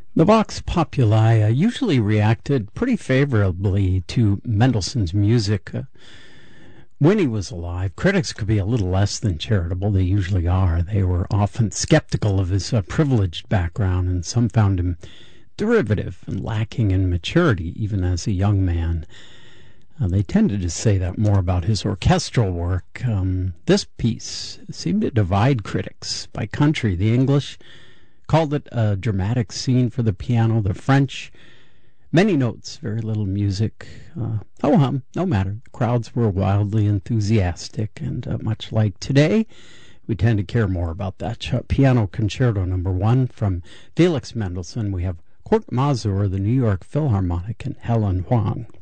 The Vox Populi usually reacted pretty favorably to Mendelssohn's music. When he was alive, critics could be a little less than charitable. They usually are. They were often skeptical of his privileged background, and some found him derivative and lacking in maturity, even as a young man. They tended to say that more about his orchestral work. This piece seemed to divide critics by country. The English called it a dramatic scene for the piano. The French, many notes, very little music. No matter. The crowds were wildly enthusiastic, and much like today, we tend to care more about that. Piano Concerto No. 1 from Felix Mendelssohn. We have Kurt Masur, the New York Philharmonic, and Helen Huang.